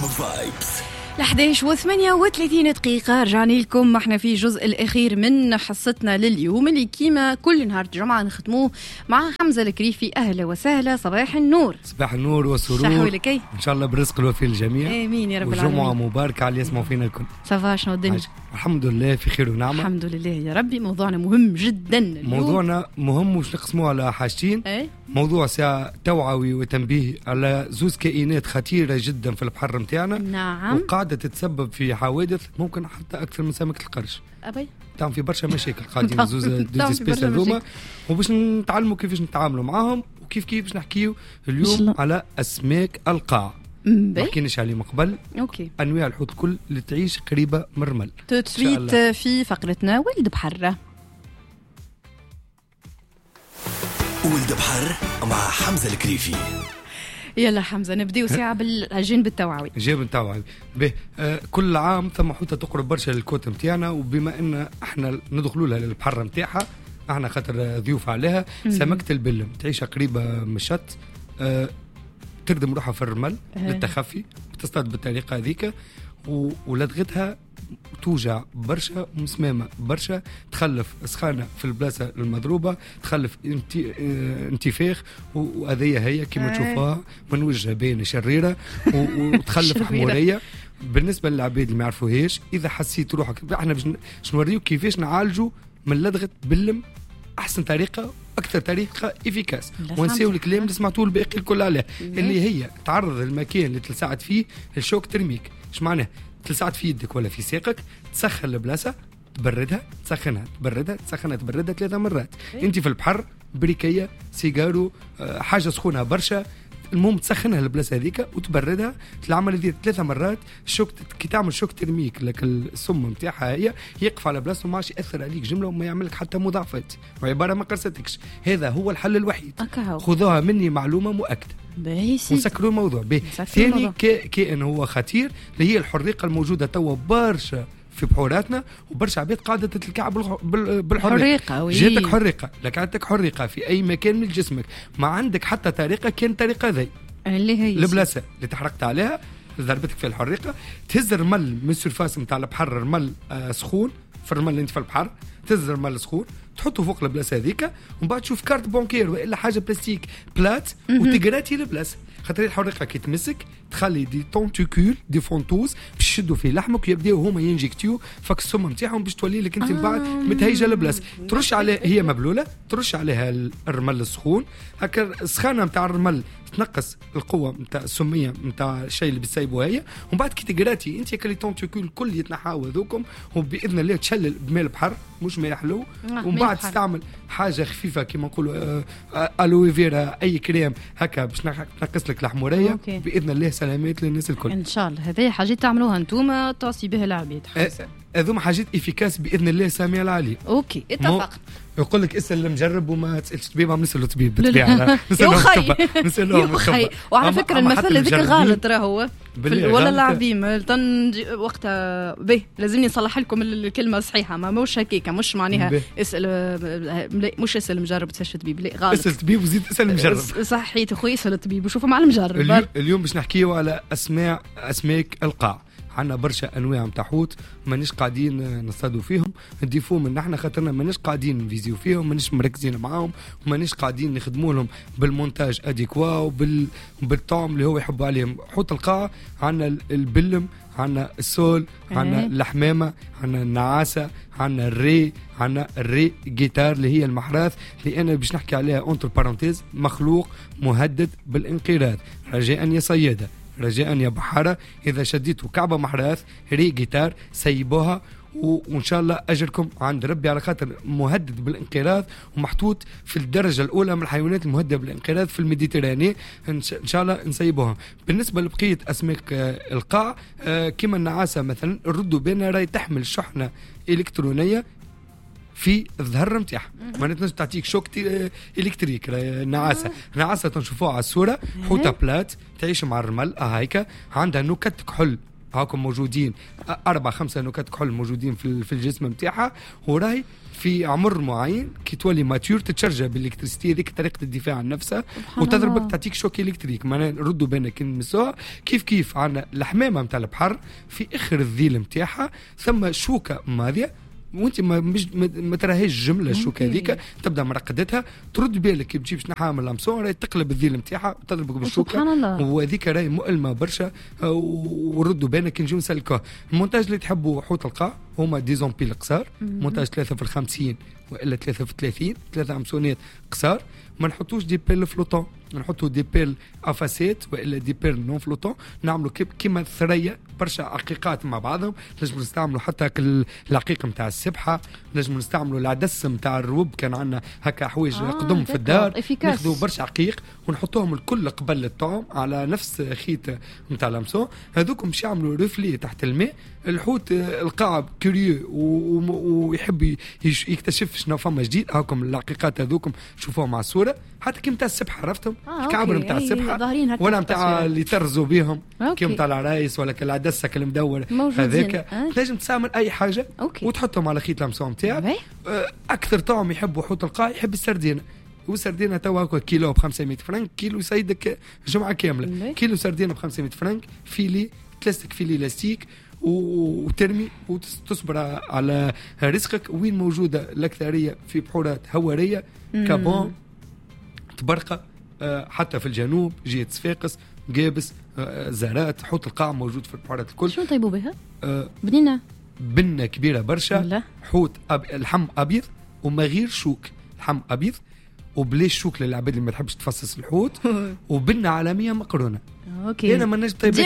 ل11:38 دقيقة رجعنا لكم. احنا في الجزء الأخير من حصتنا لليوم اللي كيما كل نهار جمعة نختموه مع حمزة الكريفي. أهلا وسهلا، صباح النور. صباح النور والسرور إن شاء الله برزق الوفي للجميع. آمين يا رب العالمين. وجمعة مباركة على اللي يسمعوا فينا الكل. صافا شنو الدنيا؟ الحمد لله في خير ونعمة. الحمد لله يا ربي. موضوعنا مهم جدا اليوم. موضوعنا مهم وش نقسموه على حاجتين. موضوع ساعة توعوي وتنبيه على زوز كائنات خطيرة جدا في البحر متاعنا. نعم. وقاعدة تتسبب في حوادث ممكن حتى أكثر من سمكة القرش. أبي تعمل في برشا مشاكل قاعدين زوز سبيس هذوما، وباش نتعلموا كيفاش نتعاملوا معاهم وكيف باش نحكيو اليوم على أسماك القاع. ما حكيناش عليه من قبل. اوكي. انواع الحوت الكل اللي تعيش قريبه من الرمل. توتسويت في فقرتنا ولد بحر. ولد بحر مع حمزه الكريفي. يلا حمزه نبداو ساعه بالجانب التوعوي. الجانب التوعوي كل عام ثم حوته تقرب برشا للكوت نتاعنا، وبما ان احنا ندخلوا لها للبحر نتاعها احنا خاطر ضيوف عليها. سمكه البلم تعيش قريبه من الشط، تردم روحها في الرمل للتخفي، تصطاد بالطريقه هذيك، ولدغتها توجع برشا ومسمامه برشا، تخلف سخانه في البلاصه المضروبه، تخلف انتفاخ، وهذيا هي كما تشوفوها من وجهها باينه شريره، وتخلف حموريه. بالنسبه للعباد اللي ما يعرفوهاش، اذا حسيت روحك احنا باش نوريوك كيفاش نعالجوا من لدغه بلم احسن طريقه، اكثر طريقه افيكاس، ونسيو الكلام اللي سمعتوه الباقي الكل عليه، اللي هي تعرض المكان اللي تلسعت فيه للشوك ترميك. ايش معناه؟ تلسعت في يدك ولا في ساقك، تسخن البلاصه، تبردها، تسخنها، تبردها، تسخنها، تبردها 3 مرات. انت في البحر بريكيه سيجارو، حاجه سخونه برشا، المهم تسخنها البلاصه هذيك وتبردها. العمل هذه 3 مرات. الشوك كي تعمل شوك ترميك لك السم نتاعها هي يقف على بلاصته، ما عادش ياثر عليك جمله وما يعمل لك حتى مضاعفات، وعباره ما قرصتكش. هذا هو الحل الوحيد. خذوها مني معلومه مؤكده ونسكروا الموضوع. ثاني كائن هو خطير اللي هي الحريقه الموجوده توا برشا في بحوراتنا، وبرشا عباد قاعده تتلكع بالحريقه. جاتك حريقه، لك عندك حريقه في اي مكان من جسمك، ما عندك حتى طريقه، كان طريقه ذي اللي هي البلاصه اللي تحرقت عليها ضربتك في الحريقه، تهز الرمل من السرفاس نتاع البحر، الرمل سخون، في الرمل اللي انت في البحر تهز الرمل سخون، تحطه فوق البلاصه هذيك، ومن بعد تشوف كارت بونكير والا حاجه بلاستيك بلات وتقراتي البلاصه. خاطر الحريقه كي تمسك تخلي دي تونتيكول دي فونتوز باش يشدوا في لحمك ويبداو هما ينجكتيو فك السم نتاعهم باش تولي لك انت من بعد متهيجه البلاصه. ترش عليها، هي مبلوله، ترش عليها الرمل السخون، هكا السخانه نتاع الرمل تنقص القوه نتاع السميه نتاع الشيء اللي بتسيبوه هي، ومن بعد كي تقراتي انت كلي تونتيكول الكل يتنحاو هذوكم، وباذن الله تشلل بماء البحر مش ماء حلو. ومن بعد تستعمل حاجه خفيفه كما نقولوا الوي فيرا، اي كريم هكا باش تنقص لك الحموريه. باذن الله سلامات للناس الكل ان شاء الله. هذه حاجات تعملوها انتوما توصي بها العباد. هذوما حاجات افيكاس باذن الله سامي العلي. اوكي اتفقنا. يقول لك اسال المجرب وما تسالش طبيب، عم نسالوا طبيب بالطبيعه. نسالوهم الطب. وعلى فكره المثل هذاك غلط راهو ولا لاعبين وقتها به لازمني نصلح لكم الكلمه الصحيحه، ما مش هكيك، مش معناها اسال، مش اسال المجرب تسال طبيب، لا غلط. اسال طبيب وزيد اسال المجرب. صحيت اخوي، اسال الطبيب وشوفوا مع المجرب. اليوم باش نحكيو على اسماك القاع. عندنا برشا انواع نتاع حوت مانيش قاعدين نصطادوا فيهم، نضيفوا من احنا خاطرنا مانيش قاعدين نفيزيو فيهم، مانيش مركزين معاهم، ومانيش قاعدين نخدموا لهم بالمونتاج اديكوا وبالطعم اللي هو يحبوا عليهم. حوت القاع عندنا البلم، عندنا السول، عندنا الحمامه، عندنا النعاسه، عندنا الري جيتار اللي هي المحراث اللي انا باش نحكي عليها اونتر بارونتيز، مخلوق مهدد بالانقراض. رجاء يا صياده، رجاء يا بحارة، إذا شديتوا كعبة محراث ري جيتار سيبوها، وإن شاء الله أجركم عند ربي، على خاطر مهدد بالانقراض ومحطوط في الدرجة الأولى من الحيوانات المهددة بالانقراض في الميديتراني. إن شاء الله نسيبوها. بالنسبة لبقية أسماك القاع كما النعاسة مثلا، الردوا بينها راي تحمل شحنة إلكترونية في الظهر نتاعها، ما نجمش تعطيك شوك الكتريك. نعاسه تنشوفوها على الصوره، حوته بلات تعيش مع الرمل هايكا، عندها نكت كحل هاكم موجودين 4-5 نكات كحول موجودين في الجسم نتاعها، وراي في عمر معين كي تولي ماتيور تتشرجع بالالكتريسيتي هذيك طريقه الدفاع عن نفسها وتضربك تعطيك شوك الكتريك. معناها نردوا بالنا كي نمسوها كيف عندنا الحمامه نتاع البحر في اخر الذيل نتاعها ثم شوكه ماضيه وانت ما تراهيش جمله الشوكه هذيك تبدا مرقدتها ترد بالك كي تجيب شنو حامل لامسون راهي تقلب الذيل نتاعها وتضربك بالشوكه وهذيك راهي مؤلمه برشا. وردوا بالنا كي نجيو نسلكوه. المونتاج اللي تحبوا حوت القاع هما ديزومبيل قصار، مونتاج 3 في 50 والا 3 في 30 3 امسونات قصار. ما نحطوش دي بيل فلوتون، نحطوا دي بيل افاسيت والا دي بيل نون فلوتون، نعملوا كيما الثريا برشا عقيقات مع بعضهم. نجم نستعملوا حتى العقيق نتاع السبحه، نجم نستعملوا العدس نتاع الروب، كان عندنا هكا حوايج قدم في الدار ناخذوا برشا عقيق ونحطوهم الكل قبل الطعم على نفس خيط نتاع لامسون. هذوكم باش يعملوا ريفلي تحت الماء. الحوت القاع كوريو ويحب يكتشف شنو فما جديد. هاكم العقيقات هذوكم شوفوهم على الصوره حتى كي نتاع السبحه عرفتهم الكعبر نتاع السبحه ولا نتاع اللي ترزوا بهم كي نتاع العرايس ولا كالعدسه كالمدور هذاك. لازم تستعمل اي حاجه وتحطهم على خيط لامسون نتاعك. اكثر طعم يحبوا حوت القاع يحب السردينه، والسردينه توا كيلو ب 500 فرنك، كيلو يسيدك جمعه كامله. كيلو سردينه ب 500 فرنك، فيلي بلاستيك فيلي لاستيك وترمي وتصبر على رزقك. وين موجوده الاكثريه في بحورات هواريه كابون تبرقه، حتى في الجنوب جهه صفاقس قابس زارات. حوت القاع موجود في البحورات الكل. شنو طيبوا بها؟ بنه كبيره برشا. حوت الحم ابيض وما غير شوك، الحم ابيض وبليش شوك للعباد اللي ما تحبش تفصص الحوت وبنه عالميه مقرونه. اوكي انا ما نجم طيب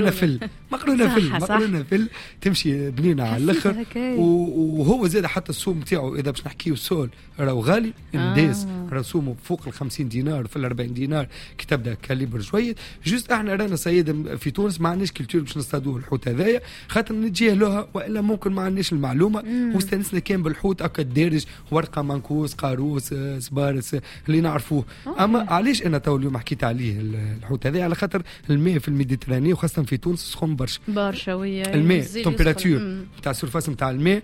مقرونه فل تمشي بنينه على الاخر. وهو زاد حتى السوم نتاعو اذا باش نحكيو السول راهو غالي انداز، راهو سومه فوق ال 50 دينار في ال 40 دينار كي تبدا كاليبر جويد. جوست احنا رانا صياد في تونس ما عندناش كلتور باش نصطادوه الحوت هذايا خاطر نتجاهلوها والا ممكن ما عندناش المعلومه. واستانسنا كان بالحوت هكا الدارج ورقه منكوس قاروس سبارس اللي نعرفوه. اما علاش انا تو اليوم حكيت عليه الحوت هذا؟ على خاطر الماء في الميديتراني وخاصه في تونس سخون برشا ويا الماء تمبيراتور تاع السرفاس نتاع الماء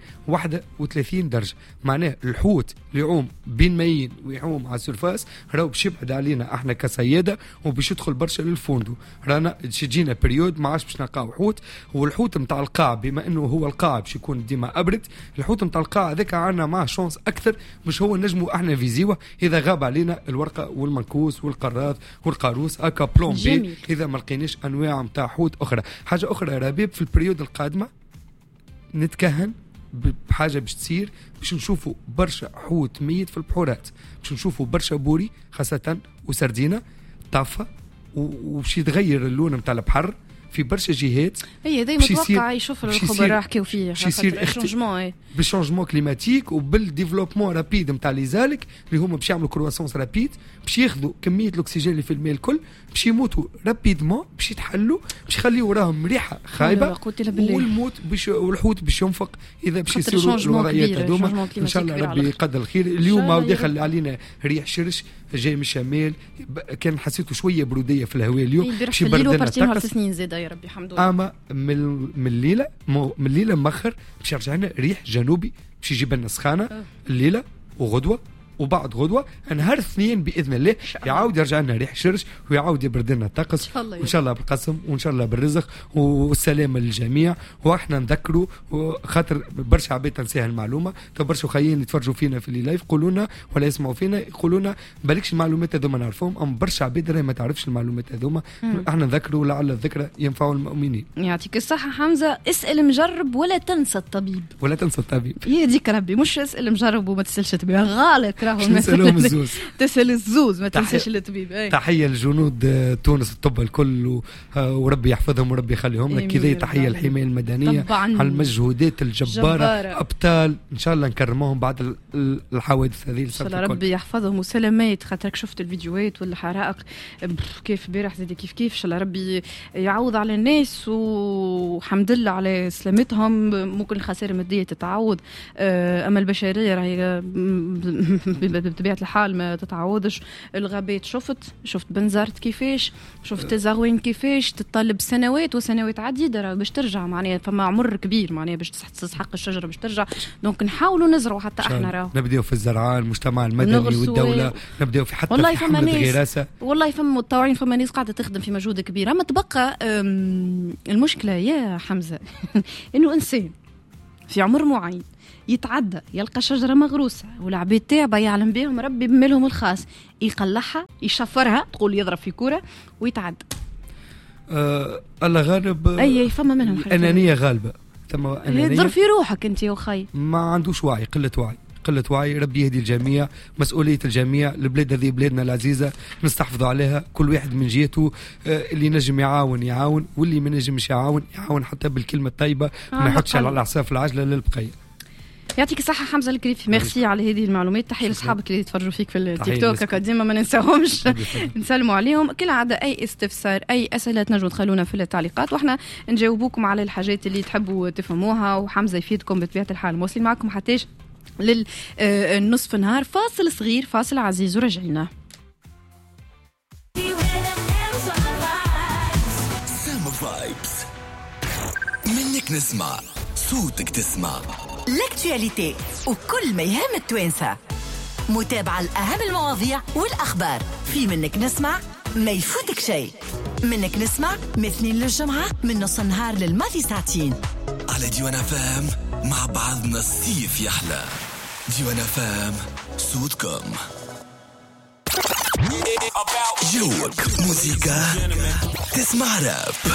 31 درجه. معناه الحوت اللي يعوم بين مايين ويعوم على السرفاس راهو باش يبعد علينا احنا كسياده وباش يدخل برشا للفوندو. رانا تجينا بريود ما عادش باش نلقاو حوت. والحوت نتاع القاع بما انه هو القاع باش يكون ديما ابرد، الحوت نتاع القاع هذاك عندنا معاه شونس اكثر باش هو نجموا احنا فيزيوه اذا غاب علينا الورقه والمنكوس والقراط والقاروس اكا بلون بي اذا ما لقيناش انواع نتاع حوت اخرى. حاجه اخرى ربيب في البريود القادمه نتكهن بحاجه باش تصير باش نشوفوا برشا حوت ميت في البحورات، باش نشوفوا برشا بوري خاصه وسردينه طافه وباش يتغير اللون نتاع البحر في برشا جهات. هي دائما متوقع يشوف الخبراء يحكيو فيه خاطر بالشونجمون كليماتيك وبالديفلوبمون رابيد نتاع لي زالك اللي هما باش يعملوا كرواسونس رابيد باش ياخذوا كميه الاكسجين اللي في الماء الكل باش يموتوا رابيدمون باش يتحلوا باش يخليوا وراهم ريحه خايبه والموت والحوت باش ينفق اذا باش يصيروا الوضعيات هذوما. ان شاء الله ربي يقدر الخير. اليوم داخل علينا ريح شرش جاي من الشمال، كان حسيته شويه بروديه في الهواء اليوم باش يبردنا الطقس سنين زاده يا ربي الحمد لله. اما من الليله مخر باش يرجع لنا ريح جنوبي باش يجيب لنا سخانه الليله وغدوه وبعد غدوه نهار الاثنين باذن الله يعاود يرجع لنا ريح شرش ويعاود يبرد لنا الطقس وان شاء الله بالقسم وان شاء الله بالرزق والسلامه للجميع. واحنا نذكروا خاطر برشا عباد تنساها المعلومه، برشا خايين يتفرجوا فينا في اللايف يقولوا لنا ولا يسمعوا فينا يقولوا لنا بالكش المعلومات هذوما نعرفهم، اما برشا عباد راهي ما تعرفش المعلومات هذوما. احنا نذكروا لعل الذكرى ينفعوا المؤمنين. يعطيك الصحه حمزه. اسال مجرب ولا تنسى الطبيب. ولا تنسى الطبيب يهديك ربي، مش اسال مجرب وما تسالش الطبيب غلط. نسألهم الزوز تسأل الزوز ما تنساش الطبيب. تحية لجنود تونس الطب الكل وربي يحفظهم وربي يخليهم لك. كذا تحية للحماية المدنية على المجهودات الجبارة أبطال. إن شاء الله نكرمهم بعد الحوادث هذه. إن شاء الله ربي يحفظهم وسلامات. خاطرك شفت الفيديوهات والحرائق كيف بارح زي كيف إن شاء الله ربي يعوض على الناس وحمد لله على سلامتهم. ممكن الخسائر المادية تتعوض أما البشرية راهي بطبيعة الحال ما تتعوضش. الغابات شفت بنزرت كيفاش، شفت زغوين كيفاش تتطلب سنوات وسنوات عديدة باش ترجع، معناها فما عمر كبير معناها باش تسحق الشجرة باش ترجع. دونك نحاولوا نزرعوا حتى احنا راهو نبداو في الزرعان، المجتمع المدني والدولة، نبداو في حتى والله في حملة الغراسة. والله فما متطوعين، فما ناس قاعدة تخدم في مجهود كبير. اما تبقى المشكلة يا حمزة انه انسان في عمر معين يتعدى يلقى شجرة مغروسة والعباد تاعبة يعلم بهم ربي بمالهم الخاص، يقلعها يشفرها، تقول يضرب في كورة ويتعدى. الله غالب. أي فما منهم أنانية غالبة، ثم أنانية. يضرب في روحك أنت يا أخي، ما عندوش وعي، قلة وعي. ربي يهدي الجميع، مسؤولية الجميع. البلاد هذه بلادنا العزيزة نستحفظوا عليها، كل واحد من جهته. اللي نجم يعاون، واللي ما نجمش يعاون حتى بالكلمة الطيبة، ما يحطش على الأعصاف العجلة للبقية. يعطيك الصحة حمزة الكريفي، ميرسي على هذه المعلومات. تحية لأصحابك اللي يتفرجوا فيك في التيك توك ديما ما ننساهمش نسلموا عليهم. كل عادة أي استفسار أي أسئلة تنجموا تخلونا في التعليقات وإحنا نجاوبوكم على الحاجات اللي تحبوا تفهموها، وحمزة يفيدكم بطبيعة الحال. موصلين معكم حتىش للنصف نهار، فاصل صغير، فاصل عزيز وراجعين. منك نسمع صوتك تسمع لاكتواليتي وكل ما يهم التوانسة، متابعة الأهم المواضيع والأخبار في منك نسمع، ما يفوتك شيء. منك نسمع مثنين للجمعة من نص النهار للماضي ساعتين على ديوان فام. مع بعضنا الصيف يحلى. ديوان فام صوتكم، جوك موسيقى، تسمع راب.